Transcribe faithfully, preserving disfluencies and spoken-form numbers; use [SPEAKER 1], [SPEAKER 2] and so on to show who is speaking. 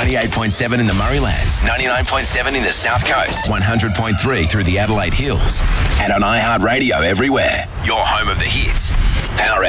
[SPEAKER 1] ninety-eight point seven in the Murraylands, ninety-nine point seven in the South Coast, one hundred point three through the Adelaide Hills, and on iHeartRadio everywhere. Your home of the hits. Power